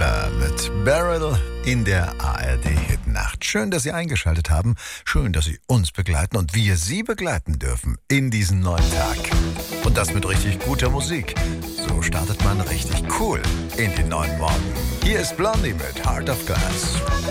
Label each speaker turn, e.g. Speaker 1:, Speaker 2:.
Speaker 1: Taylor mit Beryl in der ARD-Hitnacht. Schön, dass Sie eingeschaltet haben. Schön, dass Sie uns begleiten und wir Sie begleiten dürfen in diesen neuen Tag. Und das mit richtig guter Musik. So startet man richtig cool in den neuen Morgen. Hier ist Blondie mit Heart of Glass.